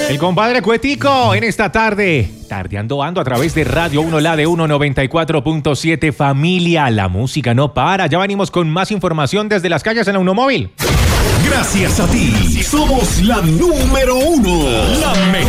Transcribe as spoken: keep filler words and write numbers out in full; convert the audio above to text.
El compadre Cuetico en esta tarde, tardeando ando a través de Radio uno, la de uno noventa y cuatro punto siete. Familia, la música no para. Ya venimos con más información desde las calles en la Uno Móvil. Gracias a ti, somos la número uno, la mejor.